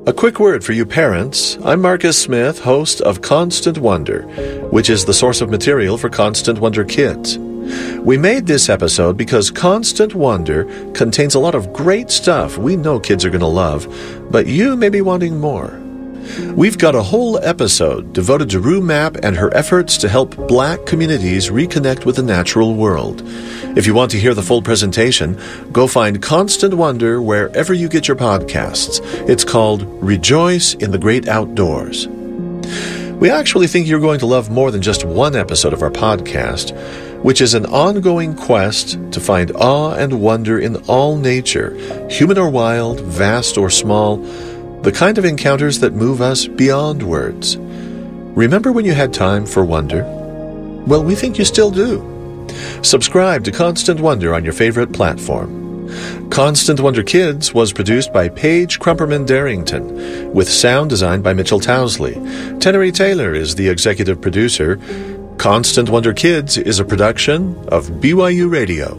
A quick word for you parents. I'm Marcus Smith, host of Constant Wonder, which is the source of material for Constant Wonder Kids. We made this episode because Constant Wonder contains a lot of great stuff we know kids are going to love, but you may be wanting more. We've got a whole episode devoted to Rue Mapp and her efforts to help Black communities reconnect with the natural world. If you want to hear the full presentation, go find Constant Wonder wherever you get your podcasts. It's called Rejoice in the Great Outdoors. We actually think you're going to love more than just one episode of our podcast, which is an ongoing quest to find awe and wonder in all nature, human or wild, vast or small, the kind of encounters that move us beyond words. Remember when you had time for wonder? Well, we think you still do. Subscribe to Constant Wonder on your favorite platform. Constant Wonder Kids was produced by Paige Crumperman Darrington, with sound design by Mitchell Towsley. Tenery Taylor is the executive producer. Constant Wonder Kids is a production of BYU Radio.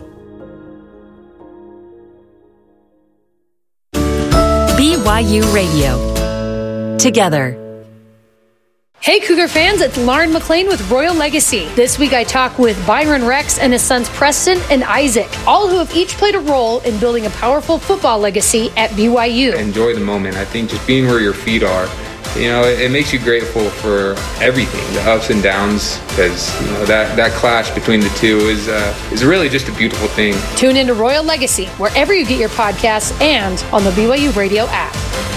BYU Radio. Together. Hey Cougar fans, it's Lauren McLean with Royal Legacy. This week I talk with Byron Rex and his sons Preston and Isaac, all who have each played a role in building a powerful football legacy at BYU. Enjoy the moment. I think just being where your feet are, it makes you grateful for everything, the ups and downs, because that clash between the two is really just a beautiful thing. Tune into Royal Legacy wherever you get your podcasts and on the BYU Radio app.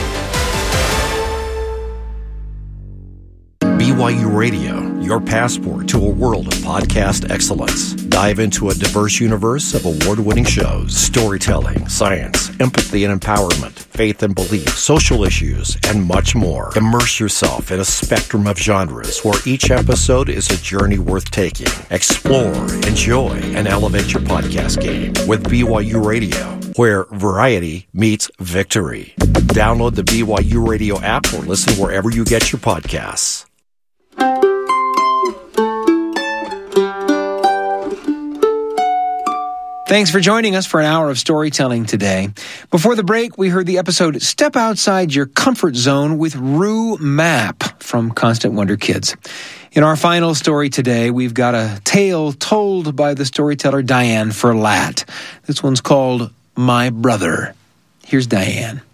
BYU Radio, your passport to a world of podcast excellence. Dive into a diverse universe of award-winning shows, storytelling, science, empathy and empowerment, faith and belief, social issues, and much more. Immerse yourself in a spectrum of genres where each episode is a journey worth taking. Explore, enjoy, and elevate your podcast game with BYU Radio, where variety meets victory. Download the BYU Radio app or listen wherever you get your podcasts. Thanks for joining us for an hour of storytelling today. Before the break, we heard the episode Step Outside Your Comfort Zone with Rue Mapp from Constant Wonder Kids. In our final story today, we've got a tale told by the storyteller Diane Ferlat. This one's called My Brother. Here's Diane.